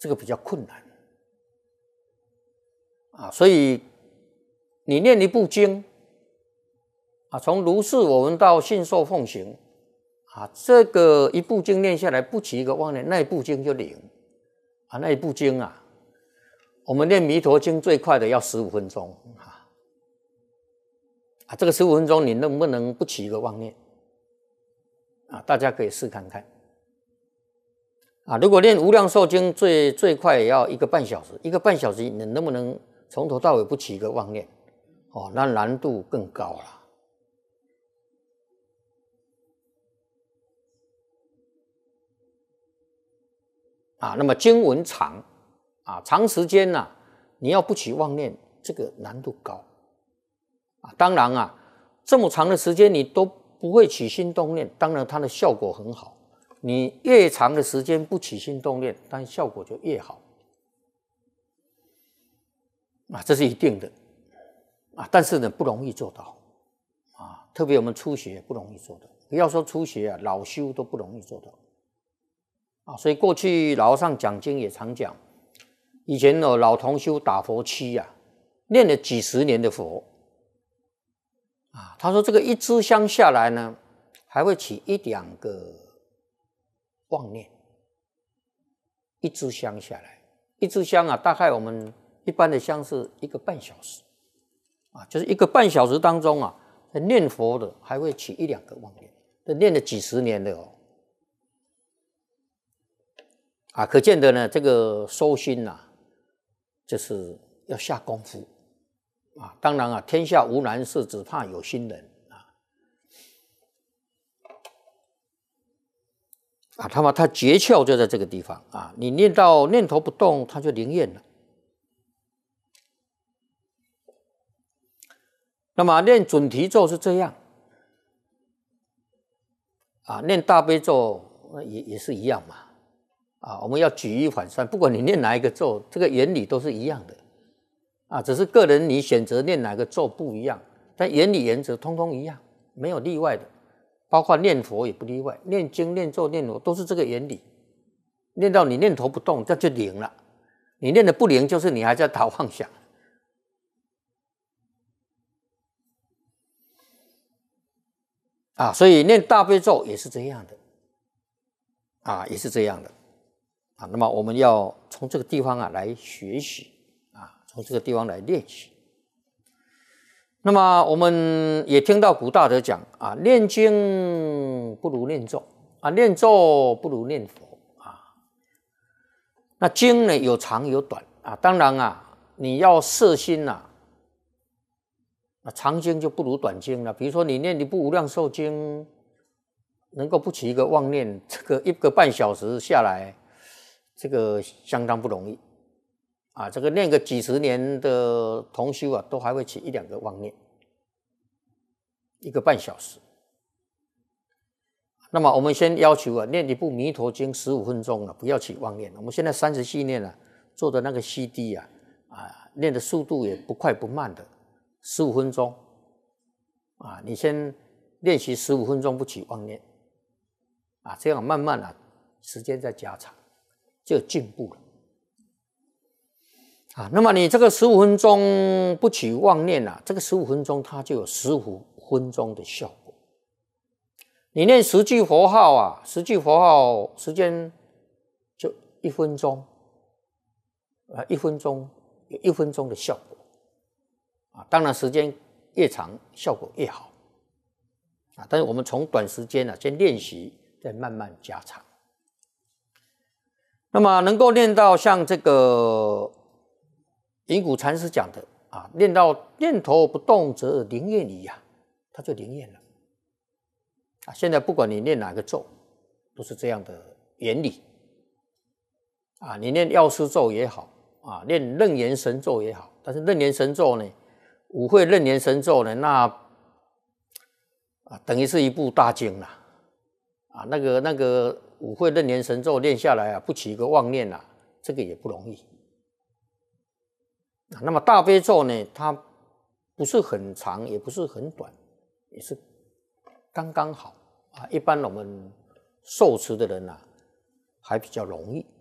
这个比较困难啊。所以你念一部经啊，从如是我闻到信受奉行啊，这个一部经念下来不起一个妄念，那一部经就灵啊。那一部经啊，我们念弥陀经最快的要15分钟啊，这个15分钟你能不能不起一个妄念啊？大家可以试看看啊。如果念无量寿经最快也要1个半小时，1个半小时你能不能从头到尾不起一个妄念？哦，那难度更高了。啊，那么经文长啊，长时间啊，你要不起妄念，这个难度高啊。当然啊，这么长的时间你都不会起心动念，当然它的效果很好。你越长的时间不起心动念，但效果就越好啊，这是一定的啊。但是呢，不容易做到啊，特别我们初学不容易做到。不要说初学啊，老修都不容易做到。啊，所以过去老和尚讲经也常讲，以前有老同修打佛七啊，念了几十年的佛啊，他说这个一支香下来呢，还会起1、2个妄念，一支香下来，一支香啊，大概我们一般的香是1个半小时啊，就是1个半小时当中啊，念佛的还会起1、2个妄念，这念了几十年的哦。啊，可见的呢，这个修心啊，就是要下功夫啊。当然啊，天下无难事，只怕有心人啊。他诀窍就在这个地方啊。你念到念头不动，它就灵验了。那么念准提咒是这样啊，念大悲咒也是一样嘛。啊，我们要举一反三，不管你念哪一个咒，这个原理都是一样的啊，只是个人你选择念哪个咒不一样，但原理原则通通一样，没有例外的，包括念佛也不例外，念经、念咒、念佛都是这个原理。念到你念头不动，这就灵了；你念的不灵，就是你还在打妄想啊。所以念大悲咒也是这样的啊，也是这样的。啊，那么我们要从这个地方啊来学习啊，从这个地方来练习。那么我们也听到古大德讲啊，念经不如念咒啊，念咒不如念佛啊。那经呢有长有短啊，当然啊，你要摄心啊，那长经就不如短经了。比如说你念一部无量寿经，能够不起一个妄念，这个1个半小时下来。这个相当不容易啊！这个念个几十年的同修啊，都还会起1、2个妄念，1个半小时。那么我们先要求啊，念一部弥陀经15分钟了，不要起妄念。我们现在30系念啊，做的那个 CD 啊，念的速度也不快不慢的，15分钟啊，你先练习15分钟不起妄念啊，这样慢慢啊，时间再加长。就进步了啊！那么你这个15分钟不起妄念啊，这个15分钟它就有15分钟的效果。你念10句佛号啊，10句佛号时间就1分钟啊，1分钟有1分钟的效果啊。当然时间越长效果越好啊，但是我们从短时间啊先练习，再慢慢加长。那么能够练到像这个云谷禅师讲的啊，练到念头不动则灵验矣啊，它就灵验了啊。现在不管你念哪个咒，都是这样的原理啊。你念药师咒也好啊，念楞严神咒也好，但是楞严神咒呢，五会楞严神咒呢，那等于是一部大经啦啊，那个五会楞严神咒练下来啊，不起一个妄念啊，这个也不容易。那么大悲咒呢，它不是很长，也不是很短，也是刚刚好啊。一般我们受持的人啊，还比较容易